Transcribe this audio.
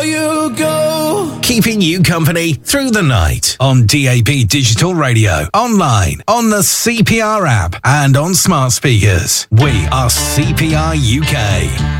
You go. Keeping you company through the night on DAB Digital Radio, online, on the CPR app and on smart speakers. We are CPR UK.